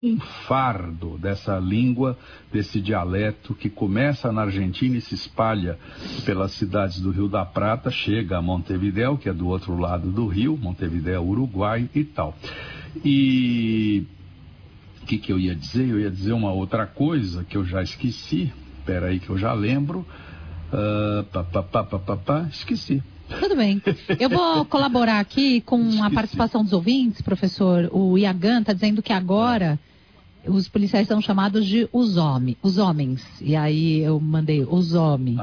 um fardo dessa língua, desse dialeto que começa na Argentina e se espalha pelas cidades do Rio da Prata, chega a Montevidéu, que é do outro lado do rio, Montevidéu, Uruguai e tal. E o que eu ia dizer? Eu ia dizer uma outra coisa que eu já esqueci, espera aí que eu já lembro, esqueci. Tudo bem. Eu vou colaborar aqui com a participação dos ouvintes, professor. O Iagan está dizendo que agora os policiais são chamados de os homens. E aí eu mandei os homens.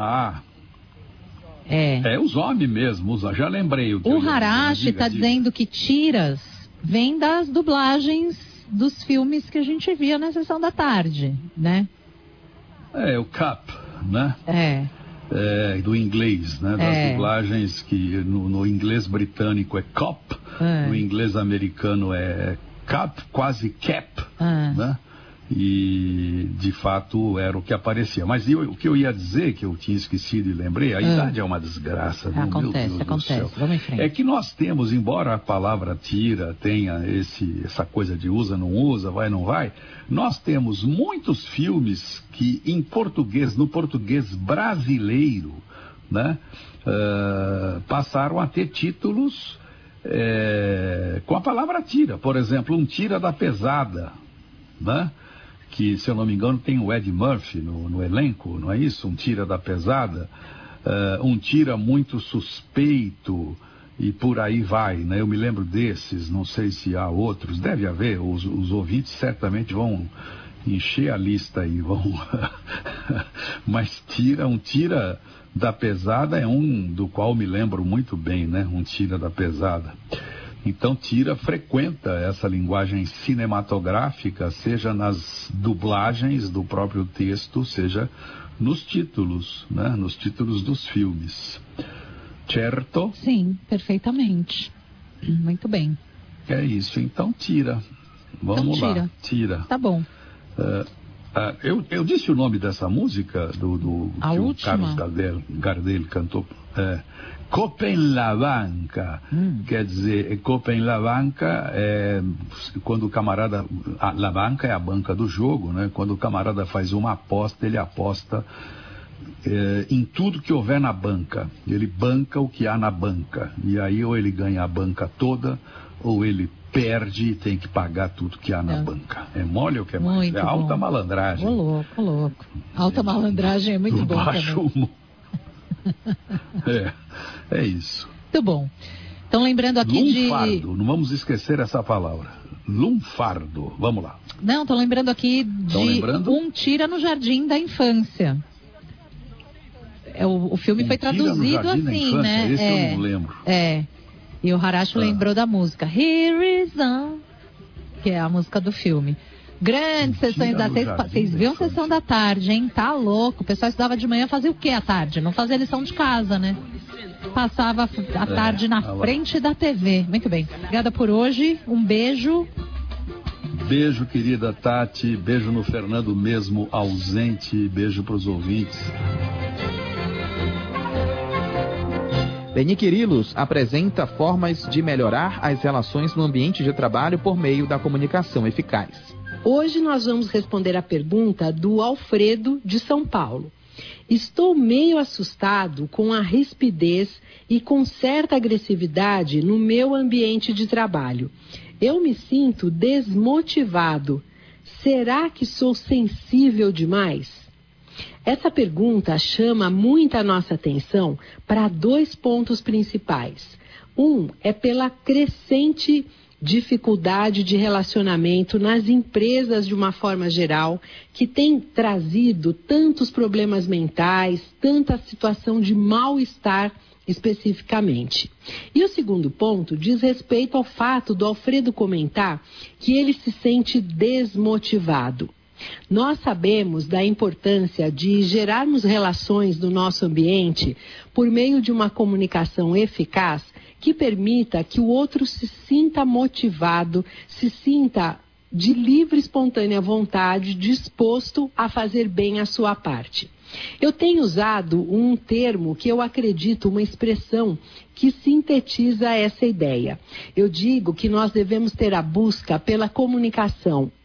É os homens mesmo, já lembrei. O Harashi está dizendo que tiras vem das dublagens dos filmes que a gente via na sessão da tarde, né? O Cap, né? Do inglês, né? Das dublagens que no inglês britânico é cop, no inglês americano é cap, quase cap, né? E de fato era o que aparecia. Mas o que eu ia dizer, que eu tinha esquecido e lembrei, a idade é uma desgraça. Acontece. Vamos em frente. É que nós temos, embora a palavra tira tenha essa coisa de usa, não usa, vai, não vai, nós temos muitos filmes que em português, no português brasileiro, né, passaram a ter títulos com a palavra tira. Por exemplo, um Tira da Pesada, né? Que, se eu não me engano, tem o Ed Murphy no elenco, não é isso? Um Tira da Pesada, um Tira Muito Suspeito, e por aí vai, né? Eu me lembro desses, não sei se há outros, deve haver, os ouvintes certamente vão encher a lista aí, mas um Tira da Pesada é um do qual me lembro muito bem, né? Um Tira da Pesada. Então Tira frequenta essa linguagem cinematográfica, seja nas dublagens do próprio texto, seja nos títulos, né? Nos títulos dos filmes. Certo? Sim, perfeitamente. Muito bem. É isso, então Tira. Vamos lá, Tira. Tá bom. Eu disse o nome dessa música do que o Carlos Gardel cantou. Copenlabanca, quer dizer, Copenlabanca é quando o camarada, a banca é a banca do jogo, né? Quando o camarada faz uma aposta, ele aposta em tudo que houver na banca, ele banca o que há na banca, e aí ou ele ganha a banca toda, ou ele perde e tem que pagar tudo que há na banca. É mole ou que é mais? Muito alta bom. Malandragem. Ô louco. Alta malandragem é muito bom também. É isso. Muito bom. Então, lembrando aqui lunfardo, não vamos esquecer essa palavra. Lunfardo, vamos lá. Não, estou lembrando aqui Um Tira no Jardim da Infância. O filme foi traduzido assim, né? Esse eu não lembro. E o Harashi lembrou da música Here is on, que é a música do filme. Grandes sessões da tarde. Vocês viram Sessão da Tarde, hein? Tá louco. O pessoal estudava de manhã, fazia o que à tarde? Não fazia lição de casa, né? Passava a tarde na frente da TV. Muito bem. Obrigada por hoje. Um beijo. Beijo, querida Tati. Beijo no Fernando mesmo ausente. Beijo pros ouvintes. Leni Quirilos apresenta formas de melhorar as relações no ambiente de trabalho por meio da comunicação eficaz. Hoje nós vamos responder a pergunta do Alfredo, de São Paulo. Estou meio assustado com a rispidez e com certa agressividade no meu ambiente de trabalho. Eu me sinto desmotivado. Será que sou sensível demais? Essa pergunta chama muita nossa atenção para 2 pontos principais. Um é pela crescente dificuldade de relacionamento nas empresas de uma forma geral, que tem trazido tantos problemas mentais, tanta situação de mal-estar especificamente. E o segundo ponto diz respeito ao fato do Alfredo comentar que ele se sente desmotivado. Nós sabemos da importância de gerarmos relações no nosso ambiente por meio de uma comunicação eficaz que permita que o outro se sinta motivado, se sinta de livre e espontânea vontade, disposto a fazer bem a sua parte. Eu tenho usado um termo que eu acredito, uma expressão que sintetiza essa ideia. Eu digo que nós devemos ter a busca pela comunicação